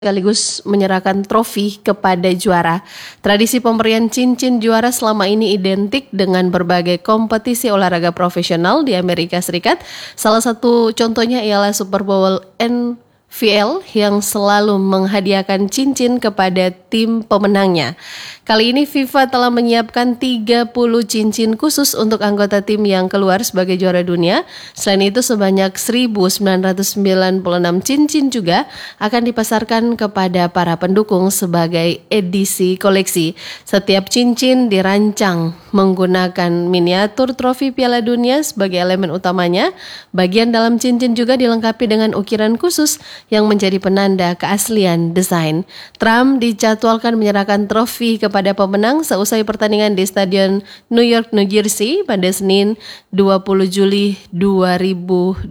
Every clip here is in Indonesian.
sekaligus menyerahkan trofi kepada juara. Tradisi pemberian cincin juara selama ini identik dengan berbagai kompetisi olahraga profesional di Amerika Serikat. Salah satu contohnya ialah Super Bowl NFL yang selalu menghadiahkan cincin kepada tim pemenangnya. Kali ini FIFA telah menyiapkan 30 cincin khusus untuk anggota tim yang keluar sebagai juara dunia. Selain itu sebanyak 1.996 cincin juga akan dipasarkan kepada para pendukung sebagai edisi koleksi. Setiap cincin dirancang menggunakan miniatur trofi Piala Dunia sebagai elemen utamanya. Bagian dalam cincin juga dilengkapi dengan ukiran khusus yang menjadi penanda keaslian desain. Trump dijadwalkan menyerahkan trofi kepada pemenang seusai pertandingan di Stadion New York, New Jersey pada Senin 20 Juli 2026.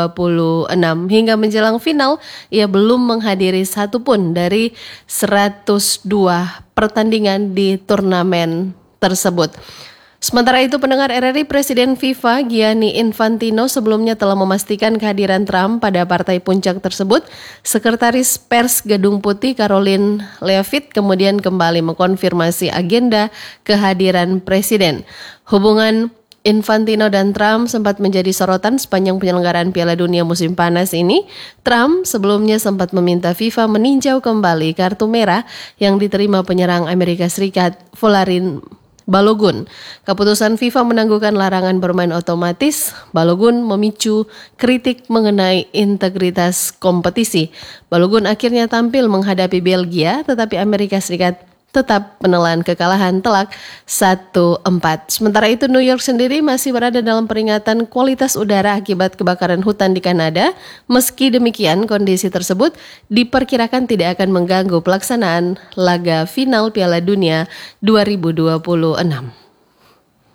Hingga menjelang final, ia belum menghadiri satupun dari 102 pertandingan di turnamen tersebut. Sementara itu, pendengar RRI, Presiden FIFA Gianni Infantino sebelumnya telah memastikan kehadiran Trump pada partai puncak tersebut. Sekretaris Pers Gedung Putih Caroline Leavitt kemudian kembali mengkonfirmasi agenda kehadiran Presiden. Hubungan Infantino dan Trump sempat menjadi sorotan sepanjang penyelenggaraan Piala Dunia musim panas ini. Trump sebelumnya sempat meminta FIFA meninjau kembali kartu merah yang diterima penyerang Amerika Serikat Volarin Balogun. Keputusan FIFA menangguhkan larangan bermain otomatis Balogun memicu kritik mengenai integritas kompetisi. Balogun akhirnya tampil menghadapi Belgia, tetapi Amerika Serikat tetap menelan kekalahan telak 1-4. Sementara itu, New York sendiri masih berada dalam peringatan kualitas udara akibat kebakaran hutan di Kanada. Meski demikian, kondisi tersebut diperkirakan tidak akan mengganggu pelaksanaan laga final Piala Dunia 2026.